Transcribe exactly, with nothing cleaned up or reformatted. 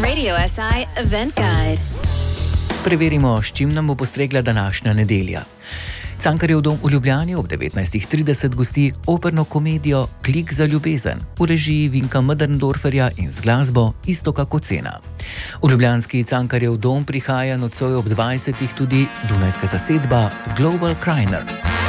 Radio S I Event Guide. Preverimo, s čim nam bo postregla današnja nedelja. Cankarjev dom v Ljubljani ob devetnajstih trideset gosti operno komedijo Klik za ljubezen v režiji Vinka Möderndorferja in z glasbo Iztoka Kocena. V ljubljanski Cankarjev dom prihaja nocoj ob dvajsetih tudi dunajska zasedba Global Criner.